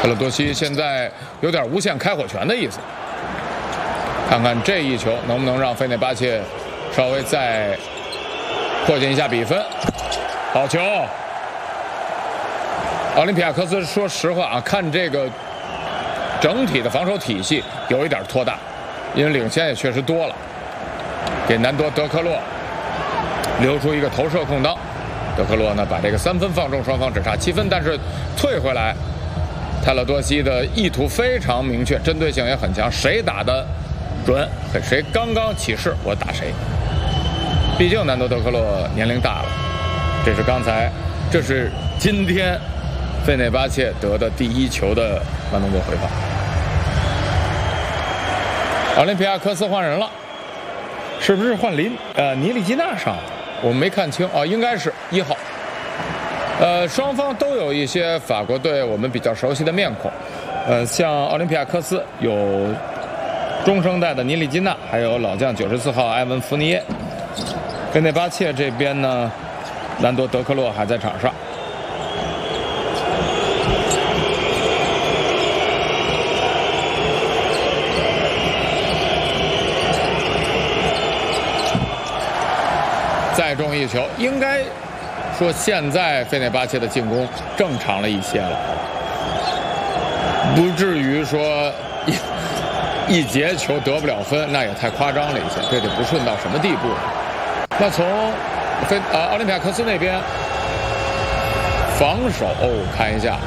特勒多西现在有点无限开火权的意思，看看这一球能不能让费内巴切稍微再迫近一下比分。好球！奥林匹亚科斯说实话啊，看这个整体的防守体系有一点拖大，因为领先也确实多了，给南多德克洛留出一个投射空当。德克洛呢把这个3分放中，双方只差7分，但是退回来，泰勒多西的意图非常明确，针对性也很强，谁打得准，谁刚刚起势我打谁。毕竟南多德克洛年龄大了，这是今天费内巴切得的第1球的慢动作回放。奥林匹亚科斯换人了，是不是换尼利基纳上了？我没看清啊，应该是1号。双方都有一些法国队我们比较熟悉的面孔，像奥林匹亚科斯有中生代的尼利基纳，还有老将94号埃文福尼耶。费内巴切这边呢，兰多德克洛还在场上。再中一球，应该说现在费内巴切的进攻正常了一些了，不至于说一节球得不了分，那也太夸张了一些，这得不顺到什么地步了。那从奥林匹亚科斯那边防守看一下，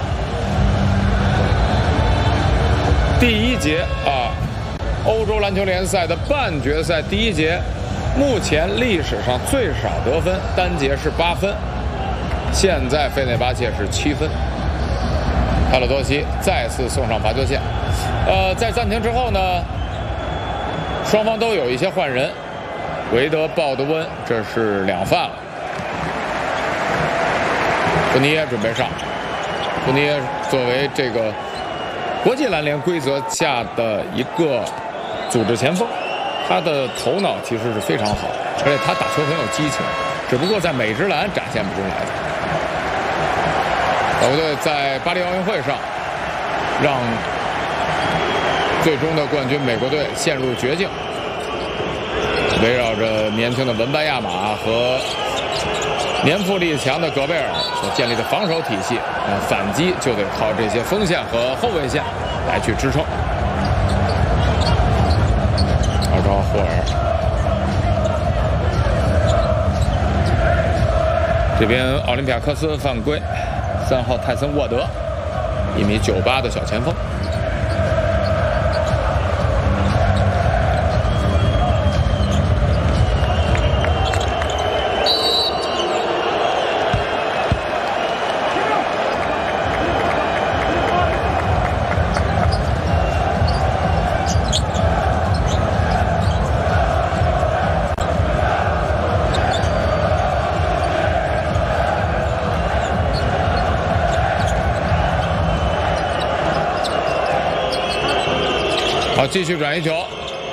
第1节欧洲篮球联赛的半决赛第1节。目前历史上最少得分，单节是8分，现在费内巴切是7分。泰勒多西再次送上罚球线。在暂停之后呢，双方都有一些换人，维德鲍德温这是2犯了，福尼耶准备上。福尼耶作为这个国际篮联规则下的一个组织前锋，他的头脑其实是非常好，而且他打球很有激情，只不过在美职篮展现不出来的。法国队在巴黎奥运会上让最终的冠军美国队陷入绝境，围绕着年轻的文班亚马和年富力强的戈贝尔所建立的防守体系，反击就得靠这些锋线和后卫线来去支撑。霍尔这边奥林匹亚科斯犯规，3号泰森沃德，1.98米的小前锋。好，继续转移球，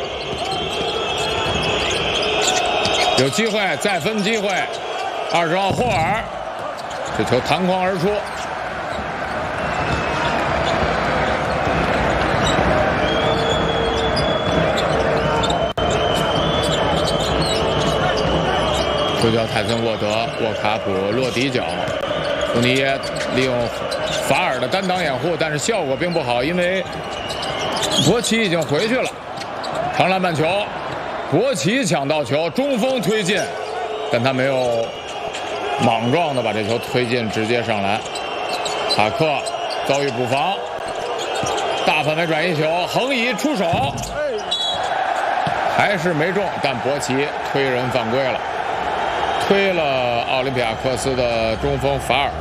有机会，再分机会。20号霍尔，这球弹框而出。出脚泰森沃德，沃卡普落底角，福尼耶利用法尔的单挡掩护，但是效果并不好，因为博奇已经回去了。长篮板球，博奇抢到球，中锋推进，但他没有莽撞的把这球推进，直接上篮。塔克遭遇补防，大范围转移球，横移出手，还是没中，但博奇推人犯规了，推了奥林匹亚科斯的中锋法尔。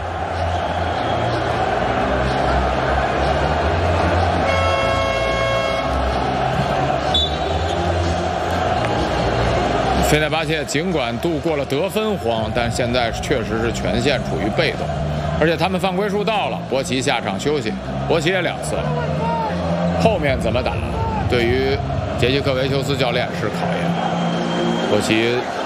费内巴切尽管度过了得分荒，但现在确实是全线处于被动，而且他们犯规数到了，博奇下场休息，博奇也2次了，后面怎么打，对于杰西克维修斯教练是考验。博奇